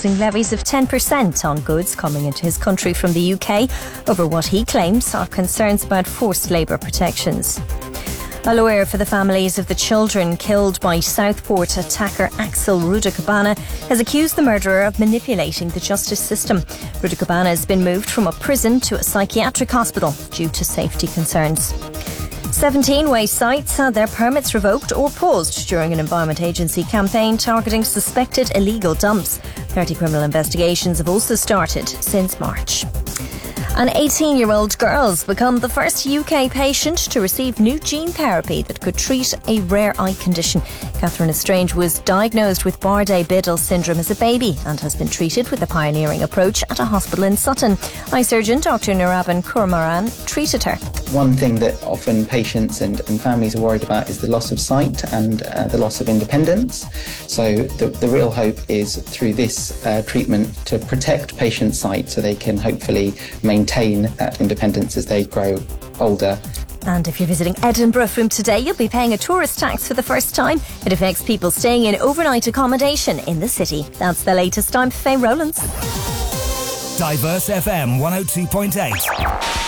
imposing levies of 10% on goods coming into his country from the UK over what he claims are concerns about forced labour protections. A lawyer for the families of the children killed by Southport attacker Axel Rudakabana has accused the murderer of manipulating the justice system. Rudakabana has been moved from a prison to a psychiatric hospital due to safety concerns. 17 waste sites had their permits revoked or paused during an Environment Agency campaign targeting suspected illegal dumps. 30 criminal investigations have also started since March. An 18-year-old girl's become the first UK patient to receive new gene therapy that could treat a rare eye condition. Catherine Estrange was diagnosed with Bardet-Biedl syndrome as a baby and has been treated with a pioneering approach at a hospital in Sutton. Eye surgeon Dr. Niraban Kurmaran treated her. One thing that often patients and families are worried about is the loss of sight and the loss of independence. So the real hope is through this treatment to protect patients' sight so they can hopefully maintain that independence as they grow older. And if you're visiting Edinburgh from today, you'll be paying a tourist tax for the first time. It affects people staying in overnight accommodation in the city. That's the latest. I'm Faye Rowlands. Diverse FM 102.8.